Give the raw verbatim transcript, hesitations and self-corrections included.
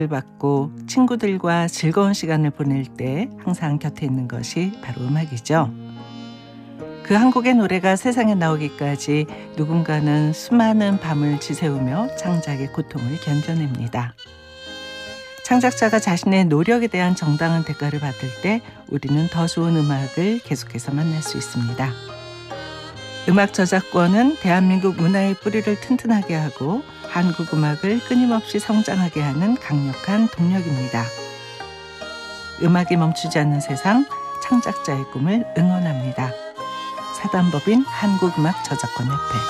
받고 친구들과 즐거운 시간을 보낼 때 항상 곁에 있는 것이 바로 음악이죠. 그 한 곡의 노래가 세상에 나오기까지 누군가는 수많은 밤을 지새우며 창작의 고통을 견뎌냅니다. 창작자가 자신의 노력에 대한 정당한 대가를 받을 때 우리는 더 좋은 음악을 계속해서 만날 수 있습니다. 음악 저작권은 대한민국 문화의 뿌리를 튼튼하게 하고 한국 음악을 끊임없이 성장하게 하는 강력한 동력입니다. 음악이 멈추지 않는 세상, 창작자의 꿈을 응원합니다. 사단법인 한국음악 저작권 협회.